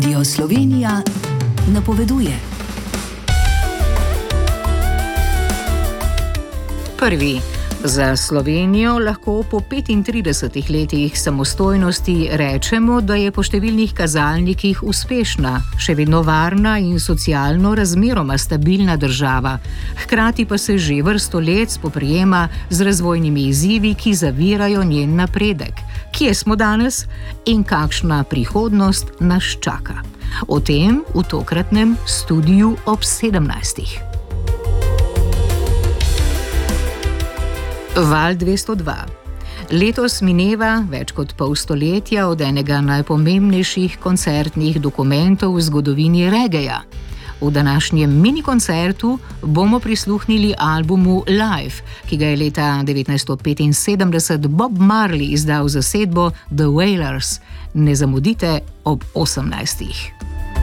Radio Slovenija napoveduje. Prvi. Za Slovenijo lahko po 35 letih samostojnosti rečemo, da je po številnih kazalnikih uspešna, še vedno varna in socialno razmeroma stabilna država. Hkrati pa se že vrsto let spoprijema z razvojnimi izzivi, ki zavirajo njen napredek. Kje smo danes in kakšna prihodnost nas čaka? O tem v tokratnem studiu ob 17. Val 202. Letos mineva več kot pol stoletja od enega najpomembnejših koncertnih dokumentov v zgodovini regeja. V današnjem minikoncertu bomo prisluhnili albumu Live, ki ga je leta 1975 Bob Marley izdal za zasedbo The Wailers. Ne zamudite ob 18.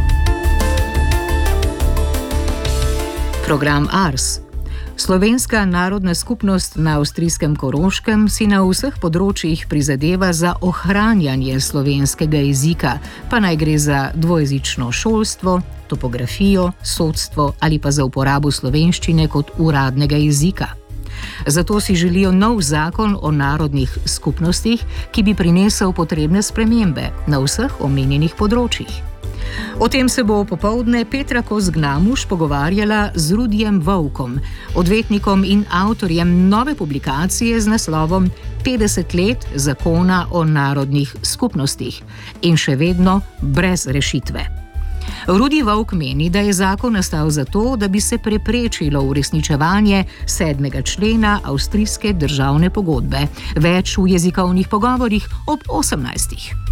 Program Ars. Slovenska narodna skupnost na avstrijskem Koroškem si na vseh področjih prizadeva za ohranjanje slovenskega jezika, pa naj gre za dvojezično šolstvo, topografijo, sodstvo ali pa za uporabo slovenščine kot uradnega jezika. Zato si želijo nov zakon o narodnih skupnostih, ki bi prinesel potrebne spremembe na vseh omenjenih področjih. O tem se bo popoldne Petra Kos-Gnamuš pogovarjala z Rudijem Vovkom, odvetnikom in avtorjem nove publikacije z naslovom 50 let zakona o narodnih skupnostih in še vedno brez rešitve. Rudi Vovk meni, da je zakon nastal zato, da bi se preprečilo uresničevanje 7. člena avstrijske državne pogodbe. Več v jezikovnih pogovorih ob 18.